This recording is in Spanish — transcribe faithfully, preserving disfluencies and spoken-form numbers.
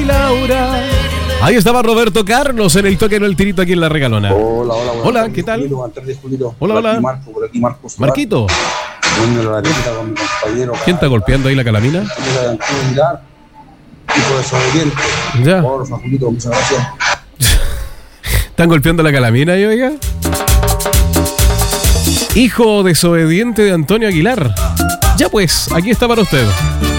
Laura. Ahí estaba Roberto Carlos en el toque en el tirito aquí en La Regalona. Hola, hola, hola. tardes, ¿Qué tal? Julito, buenas tardes, Julito. Hola, por hola. Aquí Marco, por aquí Marcos. Marquito. La con mi compañero, ¿Quién está golpeando ahí la calamina? Hijo desobediente. Ya. Porfa, Julito, muchas gracias. ¿Están golpeando la calamina ahí, oiga? Hijo desobediente de Antonio Aguilar. Ya pues, aquí está para usted.